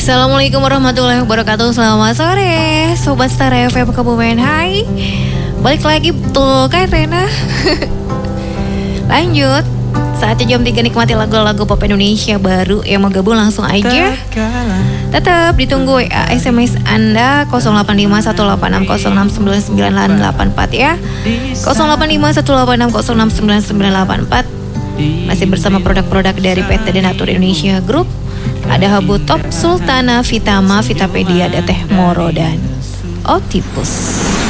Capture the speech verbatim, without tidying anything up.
Assalamualaikum warahmatullahi wabarakatuh. Selamat sore Sobat Star F M Kebumen. Hai, balik lagi betul kan Rena? Lanjut, saatnya jam tiga nikmati lagu-lagu pop Indonesia baru. Yang mau gabung langsung aja. Tetap ditunggu W A S M S Anda nol delapan lima satu delapan enam nol enam sembilan sembilan delapan empat ya. nol delapan lima satu delapan enam nol enam sembilan sembilan delapan empat. Masih bersama produk-produk dari P T Denatur Indonesia Group. Ada Habu Top, Sultana, Vitama, Vitapedia, ada Teh Moro dan Otipus.